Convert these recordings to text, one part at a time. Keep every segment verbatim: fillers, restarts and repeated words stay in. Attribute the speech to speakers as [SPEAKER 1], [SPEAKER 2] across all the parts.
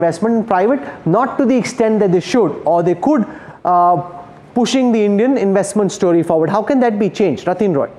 [SPEAKER 1] investment in private, not to the extent that they should or they could, uh, pushing the Indian investment story forward. How can that be changed? Ratin Roy.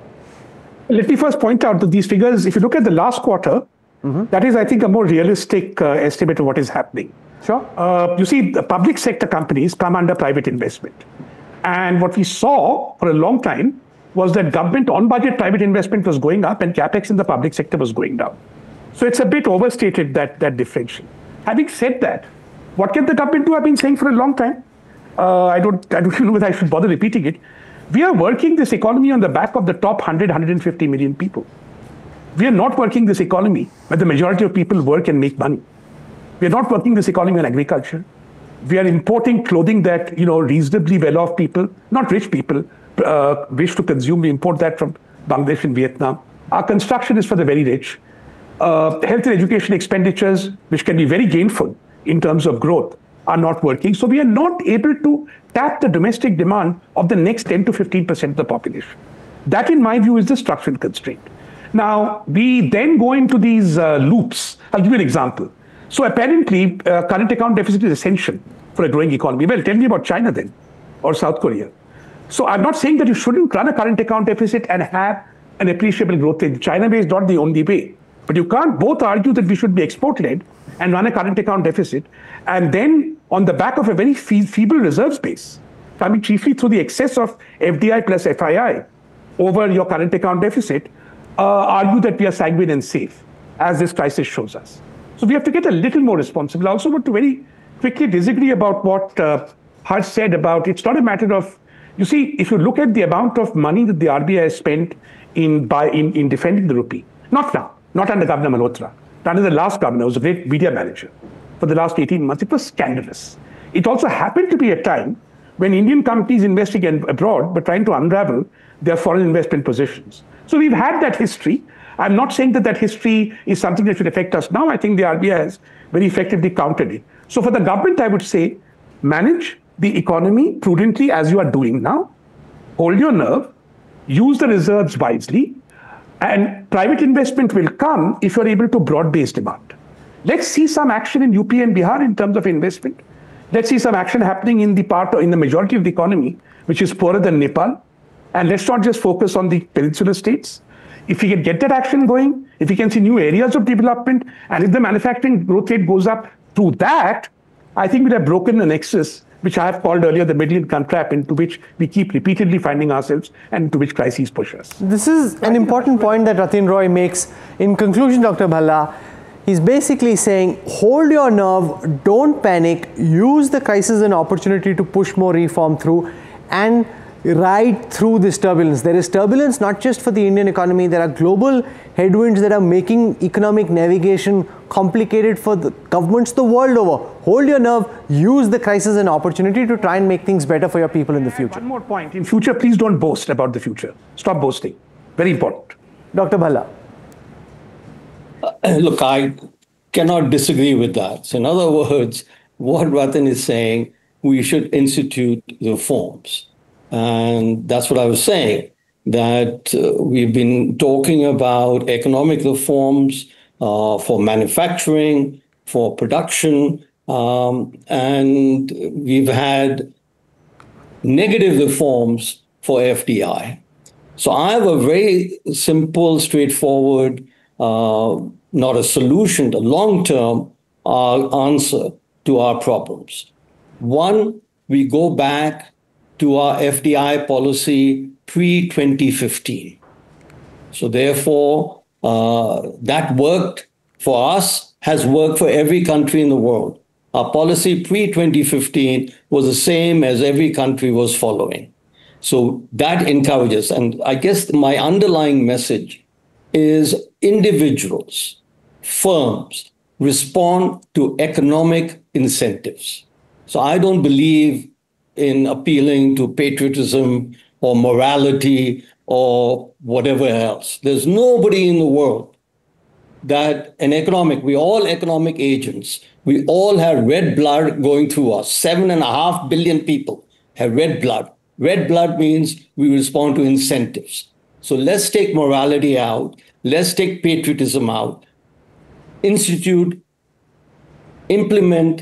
[SPEAKER 2] Let me first point out that these figures, if you look at the last quarter, mm-hmm. that is, I think, a more realistic uh, estimate of what is happening.
[SPEAKER 1] Sure.
[SPEAKER 2] Uh, you see, the public sector companies come under private investment. And what we saw for a long time was that government on-budget private investment was going up and capex in the public sector was going down. So it's a bit overstated, that, that differential. Having said that, what can the government do? I've been saying for a long time. Uh, I don't, I don't know whether I should bother repeating it. We are working this economy on the back of the top one hundred, one hundred fifty million people. We are not working this economy where the majority of people work and make money. We are not working this economy on agriculture. We are importing clothing that, you know, reasonably well-off people, not rich people, uh, wish to consume. We import that from Bangladesh and Vietnam. Our construction is for the very rich. Uh, health and education expenditures, which can be very gainful in terms of growth, are not working. So we are not able to tap the domestic demand of the next ten to fifteen percent of the population. That, in my view, is the structural constraint. Now, we then go into these uh, loops. I'll give you an example. So apparently, uh, current account deficit is essential for a growing economy. Well, tell me about China then, or South Korea. So I'm not saying that you shouldn't run a current account deficit and have an appreciable growth rate. China way is not the only way. But you can't both argue that we should be export-led and run a current account deficit, and then on the back of a very fe- feeble reserves base, coming chiefly through the excess of F D I plus F I I over your current account deficit, uh, argue that we are sanguine and safe, as this crisis shows us. So we have to get a little more responsible. I also want to very quickly disagree about what uh, Harsh said about, it's not a matter of, you see, if you look at the amount of money that the R B I has spent in, by, in, in defending the rupee, not now, not under Governor Malhotra, but under the last governor, who was a great media manager for the last eighteen months, it was scandalous. It also happened to be a time when Indian companies investing abroad were trying to unravel their foreign investment positions. So we've had that history. I'm not saying that that history is something that should affect us now. I think the R B I has very effectively countered it. So for the government, I would say, manage the economy prudently as you are doing now. Hold your nerve, use the reserves wisely, and private investment will come if you're able to broad-base demand. Let's see some action in U P and Bihar in terms of investment. Let's see some action happening in the part, in the majority of the economy, which is poorer than Nepal. And let's not just focus on the peninsular states. If we can get that action going, if we can see new areas of development, and if the manufacturing growth rate goes up through that, I think we'll have broken the nexus, which I have called earlier the middle income trap, into which we keep repeatedly finding ourselves and into which crises push us.
[SPEAKER 1] This is an important point that Ratin Roy makes. In conclusion, Doctor Bhalla, he's basically saying, hold your nerve, don't panic, use the crisis as an opportunity to push more reform through and ride through this turbulence. There is turbulence not just for the Indian economy, there are global headwinds that are making economic navigation complicated for the governments the world over. Hold your nerve, use the crisis as an opportunity to try and make things better for your people in the future.
[SPEAKER 2] One more point. In future, please don't boast about the future. Stop boasting. Very important.
[SPEAKER 1] Doctor Bhalla.
[SPEAKER 3] Uh, look, I cannot disagree with that. So in other words, what Ratin is saying, we should institute reforms. And that's what I was saying, that uh, we've been talking about economic reforms uh, for manufacturing, for production, um, and we've had negative reforms for F D I. So I have a very simple, straightforward, uh, not a solution, a long-term uh, answer to our problems. One, we go back to our F D I policy pre twenty fifteen. So therefore, uh, that worked for us, has worked for every country in the world. Our policy pre twenty fifteen was the same as every country was following. So that encourages. And I guess my underlying message is individuals, firms, respond to economic incentives. So I don't believe in appealing to patriotism or morality or whatever else. There's nobody in the world that an economic, we all economic agents, we all have red blood going through us. Seven and a half billion people have red blood. Red blood means we respond to incentives. So let's take morality out. Let's take patriotism out. Institute implement